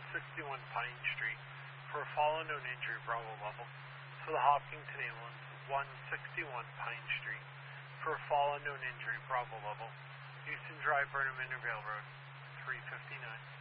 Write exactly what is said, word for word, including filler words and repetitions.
sixty-one Pine Street for a fall unknown injury, Bravo level. For the Hopkinton ambulance, one sixty-one Pine Street for a fall unknown injury, Bravo level. Houston Drive, Burnham Intervale Road, three fifty-nine.